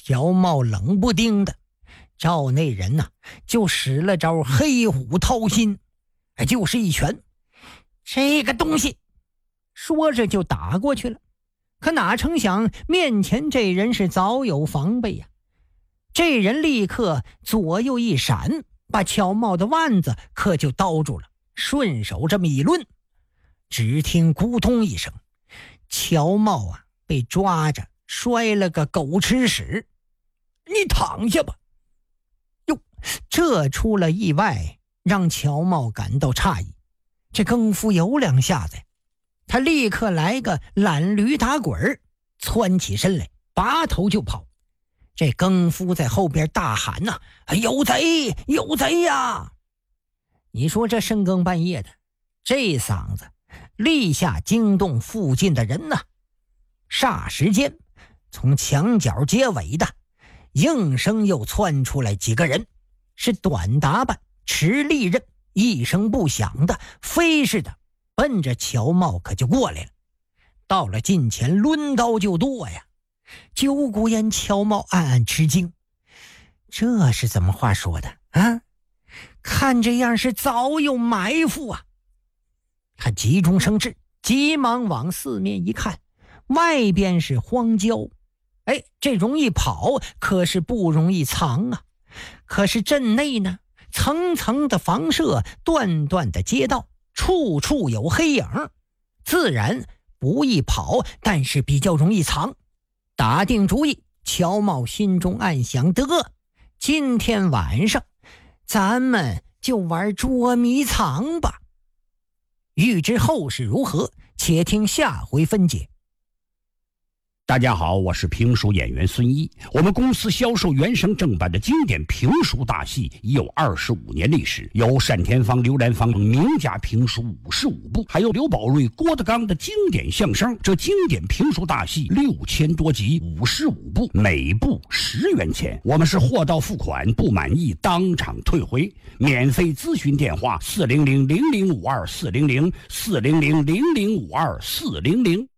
乔茂冷不丁的照那人呐，就使了招黑虎掏心，就是一拳。这个东西说着就打过去了，可哪成想面前这人是早有防备呀。这人立刻左右一闪，把乔茂的腕子可就叨住了，顺手这么一抡，只听咕咚一声，乔茂被抓着摔了个狗吃屎。你躺下吧。哟，这出了意外，让乔茂感到诧异。这更夫有两下子，他立刻来个懒驴打滚，窜起身来，拔头就跑。这更夫在后边大喊呐：有贼，有贼呀！你说这深更半夜的，这嗓子立下惊动附近的人呐。霎时间，从墙角结尾的应声又窜出来几个人，是短打扮，持利刃，一声不响的飞似的奔着乔茂可就过来了。到了近前，抡刀就剁呀。九股烟乔茂暗暗吃惊，这是怎么话说的啊？看这样是早有埋伏啊！他急中生智，急忙往四面一看，外边是荒郊，这容易跑，可是不容易藏啊。可是镇内呢，层层的房舍，段段的街道，处处有黑影，自然不易跑，但是比较容易藏。打定主意，乔茂心中暗想，得，今天晚上咱们就玩捉迷藏吧。欲知后事如何，且听下回分解。 大家好，我是评书演员孙一。我们公司销售原声正版的经典评书大戏已有25年历史，有单田芳、刘兰芳名家评书55部，还有刘宝瑞、郭德纲的经典相声。这经典评书大戏6000多集，55部，每部10元钱。我们是货到付款，不满意当场退回。免费咨询电话：400-0052-400，400-0052-400。